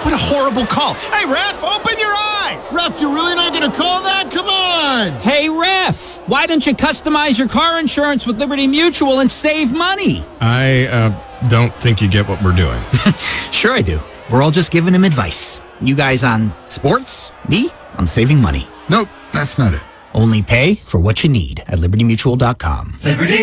What a horrible call. Hey, ref, open your eyes. Ref, you're really not going to call that? Come on. Hey, ref, why don't you customize your car insurance with Liberty Mutual and save money? I don't think you get what we're doing. Sure I do. We're all just giving him advice. You guys on sports, me on saving money. Nope, that's not it. Only pay for what you need at libertymutual.com. Liberty